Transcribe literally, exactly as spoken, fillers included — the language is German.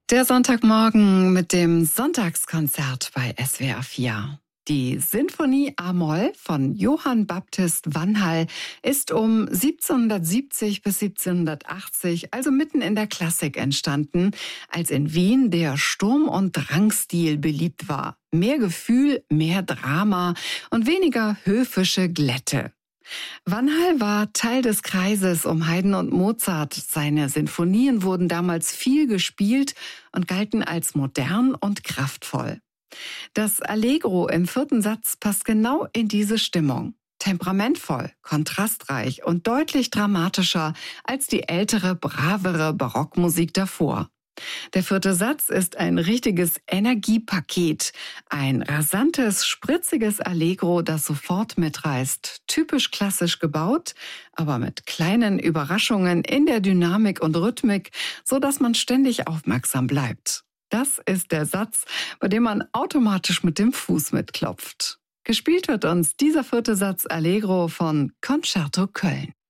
Der Sonntagmorgen mit dem Sonntagskonzert bei S W R vier. Die Sinfonie A-Moll von Johann Baptist Vanhall ist um siebzehnhundertsiebzig bis siebzehnhundertachtzig, also mitten in der Klassik, entstanden, als in Wien der Sturm- und Drangstil beliebt war. Mehr Gefühl, mehr Drama und weniger höfische Glätte. Vanhall war Teil des Kreises um Haydn und Mozart. Seine Sinfonien wurden damals viel gespielt und galten als modern und kraftvoll. Das Allegro im vierten Satz passt genau in diese Stimmung. Temperamentvoll, kontrastreich und deutlich dramatischer als die ältere, bravere Barockmusik davor. Der vierte Satz ist ein richtiges Energiepaket. Ein rasantes, spritziges Allegro, das sofort mitreißt. Typisch klassisch gebaut, aber mit kleinen Überraschungen in der Dynamik und Rhythmik, sodass man ständig aufmerksam bleibt. Das ist der Satz, bei dem man automatisch mit dem Fuß mitklopft. Gespielt wird uns dieser vierte Satz Allegro von Concerto Köln.